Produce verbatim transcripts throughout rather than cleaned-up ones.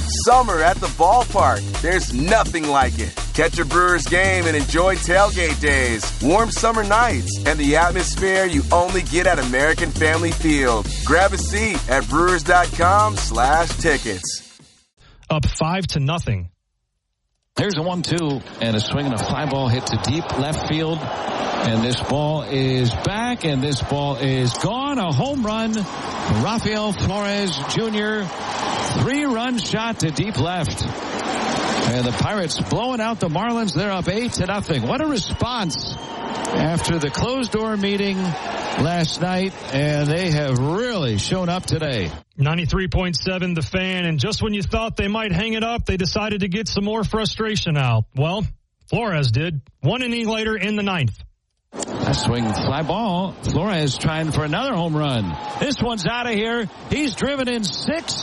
Summer at the ballpark. There's nothing like it. Catch a Brewers game and enjoy tailgate days, warm summer nights, and the atmosphere you only get at American Family Field. Grab a seat at brewers.com slash tickets. Up five to nothing. There's a one two and a swing and a fly ball hit to deep left field. And this ball is back, and this ball is gone. A home run. Rafael Flores Junior Three-run shot to deep left. And the Pirates blowing out the Marlins. They're up eight to nothing. What a response after the closed-door meeting last night, and they have really shown up today. ninety-three point seven The Fan, and just when you thought they might hang it up, they decided to get some more frustration out. Well, Flores did. One inning later in the ninth. A swing fly ball. Flores trying for another home run. This one's out of here. He's driven in six.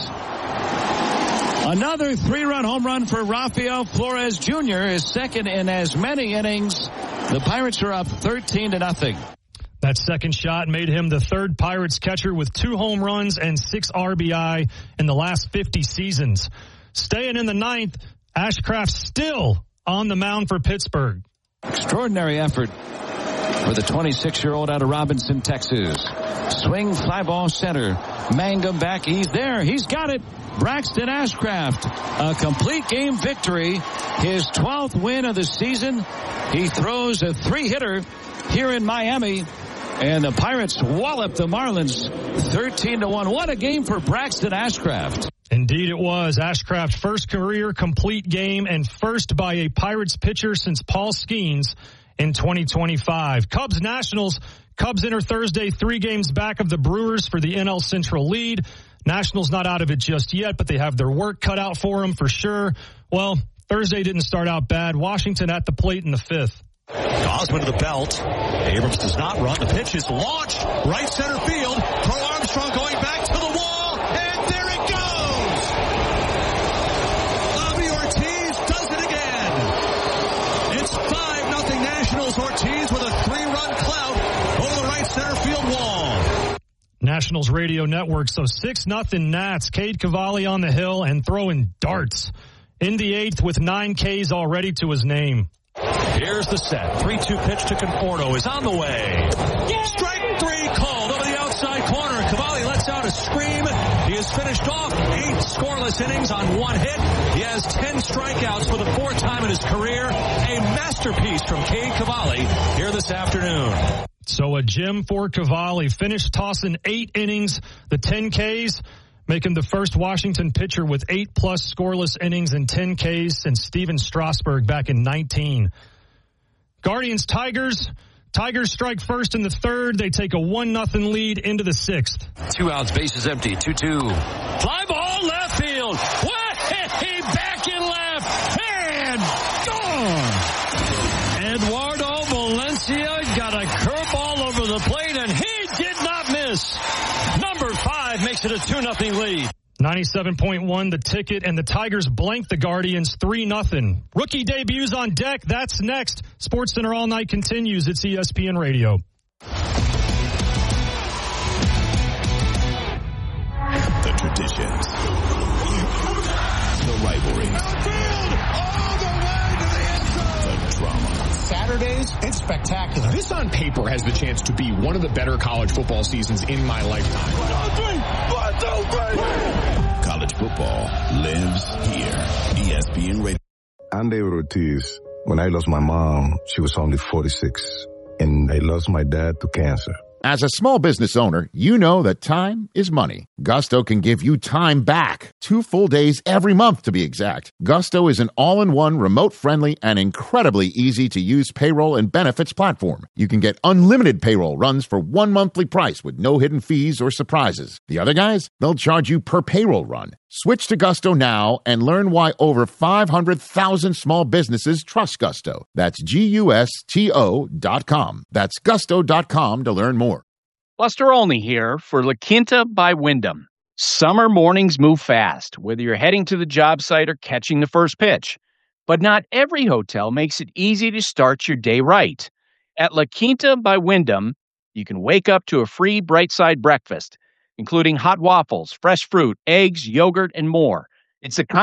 Another three-run home run for Rafael Flores Junior His second in as many innings. The Pirates are up thirteen to nothing. That second shot made him the third Pirates catcher with two home runs and six R B I in the last fifty seasons. Staying in the ninth, Ashcraft still on the mound for Pittsburgh. Extraordinary effort for the twenty-six-year-old out of Robinson, Texas. Swing, fly ball center. Mangum back. He's there. He's got it. Braxton Ashcraft. A complete game victory. His twelfth win of the season. He throws a three-hitter here in Miami. And the Pirates wallop the Marlins thirteen to one. What a game for Braxton Ashcraft. Indeed it was. Ashcraft's first career complete game and first by a Pirates pitcher since Paul Skeens in twenty twenty-five. Cubs Nationals. Cubs enter Thursday three games back of the Brewers for the N L Central lead. Nationals not out of it just yet, but they have their work cut out for them for sure. Well, Thursday didn't start out bad. Washington at the plate in the fifth. Osmond to the belt. Abrams does not run. The pitch is launched. Right center field. Pro Armstrong going back to the wall. And there it goes. Bobby Ortiz does it again. It's five nothing Nationals. Ortiz with a three-run clout over the right center field wall. Nationals Radio Network. So six nothing Nats. Cade Cavalli on the hill and throwing darts. In the eighth with nine Ks already to his name. Here's the set. three two pitch to Conforto is on the way. Strike three called over the outside corner. Cavalli lets out a scream. He has finished off eight scoreless innings on one hit. He has ten strikeouts for the fourth time in his career. A masterpiece from Cade Cavalli here this afternoon. So a gem for Cavalli. Finished tossing eight innings, the ten Ks, making the first Washington pitcher with eight-plus scoreless innings and ten Ks since Steven Strasburg back in nineteen. Guardians, Tigers. Tigers strike first in the third. They take a one nothing lead into the sixth. Two outs, bases empty, two two. Fly ball, left field. Way back in left. And gone. Eduardo Valencia got a curveball over the plate, and he did not miss. Number five makes it a two nothing lead. ninety-seven point one The Ticket, and the Tigers blank the Guardians three nothing. Rookie debuts on deck. That's next. SportsCenter All Night continues. It's E S P N Radio. The traditions. The rivalries. The drama. Saturdays, it's spectacular. This on paper has the chance to be one of the better college football seasons in my lifetime. One, two, three. One, two, three. College football lives here. E S P N Radio. I'm David Ortiz. When I lost my mom, she was only forty-six, and I lost my dad to cancer. As a small business owner, you know that time is money. Gusto can give you time back. Two full days every month, to be exact. Gusto is an all-in-one, remote-friendly, and incredibly easy-to-use payroll and benefits platform. You can get unlimited payroll runs for one monthly price with no hidden fees or surprises. The other guys, they'll charge you per payroll run. Switch to Gusto now and learn why over five hundred thousand small businesses trust Gusto. That's G U S T O dot com. That's gusto dot com to learn more. Buster Olney here for La Quinta by Wyndham. Summer mornings move fast, whether you're heading to the job site or catching the first pitch. But not every hotel makes it easy to start your day right. At La Quinta by Wyndham, you can wake up to a free Bright Side breakfast, including hot waffles, fresh fruit, eggs, yogurt, and more. It's the kind